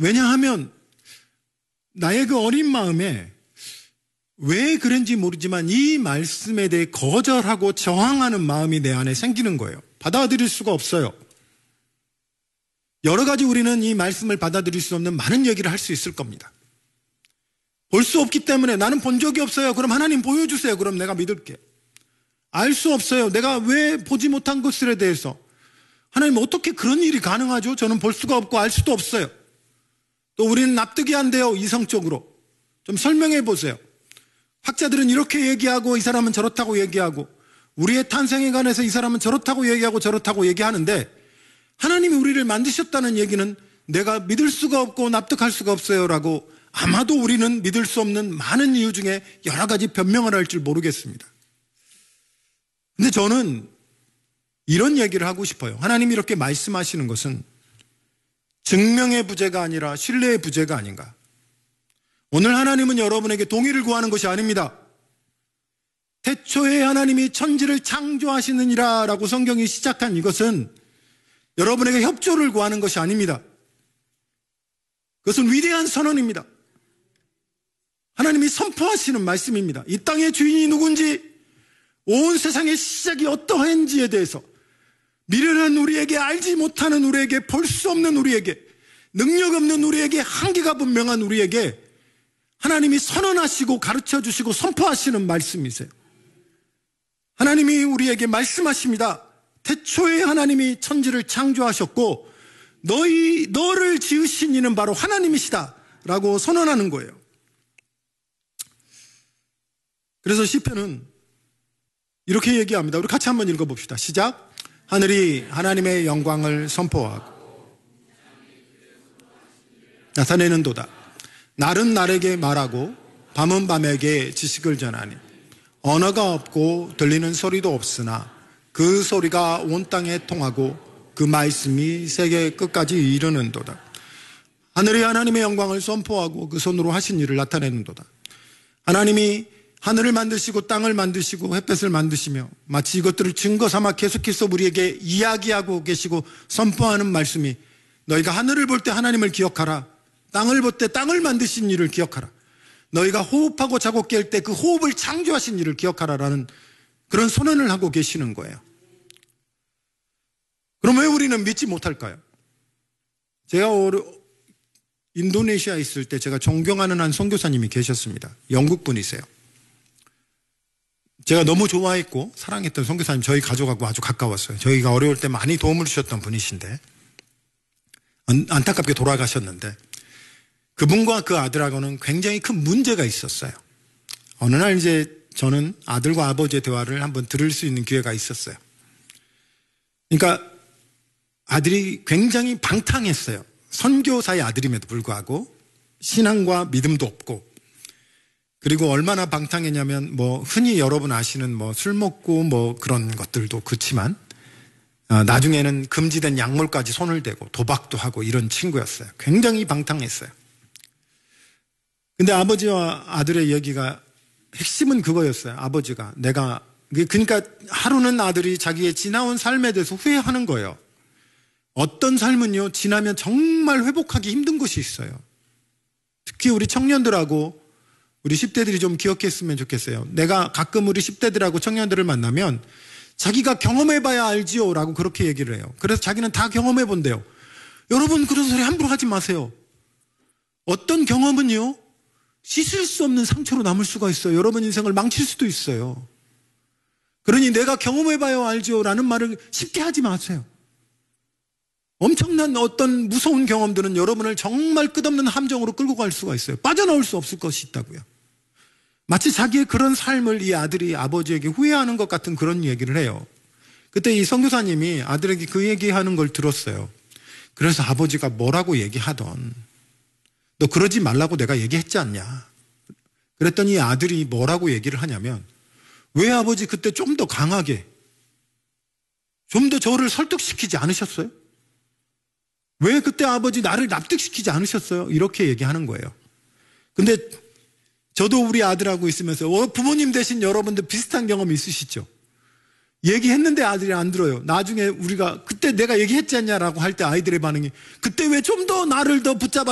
왜냐하면 나의 그 어린 마음에 왜 그런지 모르지만 이 말씀에 대해 거절하고 저항하는 마음이 내 안에 생기는 거예요. 받아들일 수가 없어요. 여러 가지 우리는 이 말씀을 받아들일 수 없는 많은 얘기를 할 수 있을 겁니다. 볼 수 없기 때문에 나는 본 적이 없어요. 그럼 하나님 보여주세요. 그럼 내가 믿을게. 알 수 없어요. 내가 왜 보지 못한 것들에 대해서 하나님 어떻게 그런 일이 가능하죠? 저는 볼 수가 없고 알 수도 없어요. 또 우리는 납득이 안 돼요. 이성적으로. 좀 설명해 보세요. 학자들은 이렇게 얘기하고 이 사람은 저렇다고 얘기하고 우리의 탄생에 관해서 이 사람은 저렇다고 얘기하고 저렇다고 얘기하는데 하나님이 우리를 만드셨다는 얘기는 내가 믿을 수가 없고 납득할 수가 없어요 라고 아마도 우리는 믿을 수 없는 많은 이유 중에 여러 가지 변명을 할 줄 모르겠습니다. 근데 저는 이런 얘기를 하고 싶어요. 하나님이 이렇게 말씀하시는 것은 증명의 부재가 아니라 신뢰의 부재가 아닌가. 오늘 하나님은 여러분에게 동의를 구하는 것이 아닙니다. 태초에 하나님이 천지를 창조하시느니라 라고 성경이 시작한 이것은 여러분에게 협조를 구하는 것이 아닙니다. 그것은 위대한 선언입니다. 하나님이 선포하시는 말씀입니다. 이 땅의 주인이 누군지, 온 세상의 시작이 어떠한지에 대해서 미련한 우리에게, 알지 못하는 우리에게, 볼 수 없는 우리에게, 능력 없는 우리에게, 한계가 분명한 우리에게 하나님이 선언하시고 가르쳐주시고 선포하시는 말씀이세요. 하나님이 우리에게 말씀하십니다. 태초에 하나님이 천지를 창조하셨고 너를 지으신 이는 바로 하나님이시다 라고 선언하는 거예요. 그래서 시편은 이렇게 얘기합니다. 우리 같이 한번 읽어봅시다. 시작. 하늘이 하나님의 영광을 선포하고 나타내는도다. 날은 날에게 말하고 밤은 밤에게 지식을 전하니 언어가 없고 들리는 소리도 없으나 그 소리가 온 땅에 통하고 그 말씀이 세계 끝까지 이르는도다. 하늘이 하나님의 영광을 선포하고 그 손으로 하신 일을 나타내는도다. 하나님이 하늘을 만드시고 땅을 만드시고 햇볕을 만드시며 마치 이것들을 증거 삼아 계속해서 우리에게 이야기하고 계시고 선포하는 말씀이 너희가 하늘을 볼 때 하나님을 기억하라. 땅을 볼 때 땅을 만드신 일을 기억하라. 너희가 호흡하고 자고 깰 때 그 호흡을 창조하신 일을 기억하라라는 그런 선언을 하고 계시는 거예요. 그럼 왜 우리는 믿지 못할까요? 제가 인도네시아에 있을 때 제가 존경하는 한 선교사님이 계셨습니다. 영국 분이세요. 제가 너무 좋아했고 사랑했던 선교사님, 저희 가족하고 아주 가까웠어요. 저희가 어려울 때 많이 도움을 주셨던 분이신데 안타깝게 돌아가셨는데 그분과 그 아들하고는 굉장히 큰 문제가 있었어요. 어느 날 이제 저는 아들과 아버지의 대화를 한번 들을 수 있는 기회가 있었어요. 그러니까 아들이 굉장히 방탕했어요. 선교사의 아들임에도 불구하고 신앙과 믿음도 없고, 그리고 얼마나 방탕했냐면 흔히 여러분 아시는 술 먹고 그런 것들도 그렇지만 나중에는 금지된 약물까지 손을 대고 도박도 하고 이런 친구였어요. 굉장히 방탕했어요. 근데 아버지와 아들의 얘기가 핵심은 그거였어요. 아버지가 그러니까 하루는 아들이 자기의 지나온 삶에 대해서 후회하는 거예요. 어떤 삶은요, 지나면 정말 회복하기 힘든 것이 있어요. 특히 우리 청년들하고 우리 10대들이 좀 기억했으면 좋겠어요. 내가 가끔 우리 10대들하고 청년들을 만나면 자기가 경험해봐야 알지요 라고 그렇게 얘기를 해요. 그래서 자기는 다 경험해본대요. 여러분, 그런 소리 함부로 하지 마세요. 어떤 경험은요, 씻을 수 없는 상처로 남을 수가 있어요. 여러분 인생을 망칠 수도 있어요. 그러니 내가 경험해봐야 알지요 라는 말을 쉽게 하지 마세요. 엄청난 어떤 무서운 경험들은 여러분을 정말 끝없는 함정으로 끌고 갈 수가 있어요. 빠져나올 수 없을 것이 있다고요. 마치 자기의 그런 삶을 이 아들이 아버지에게 후회하는 것 같은 그런 얘기를 해요. 그때 이 선교사님이 아들에게 그 얘기하는 걸 들었어요. 그래서 아버지가 뭐라고 얘기하던 너 그러지 말라고 내가 얘기했지 않냐. 그랬더니 아들이 뭐라고 얘기를 하냐면, 왜 아버지 그때 좀 더 강하게, 좀 더 저를 설득시키지 않으셨어요? 왜 그때 아버지 나를 납득시키지 않으셨어요? 이렇게 얘기하는 거예요. 근데 저도 우리 아들하고 있으면서 부모님 되신 여러분들 비슷한 경험이 있으시죠? 얘기했는데 아들이 안 들어요. 나중에 우리가 그때 내가 얘기했지 않냐라고 할 때 아이들의 반응이, 그때 왜 좀 더 나를 더 붙잡아